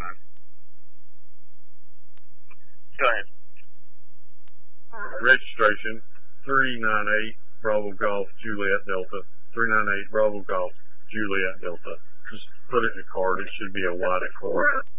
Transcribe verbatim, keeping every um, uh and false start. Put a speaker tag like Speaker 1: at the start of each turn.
Speaker 1: man.
Speaker 2: Go ahead.
Speaker 1: Registration three nine eight Bravo Golf Juliet Delta. three nine eight Bravo Golf Juliet Delta. Just put it in the card. It should be a white Accord.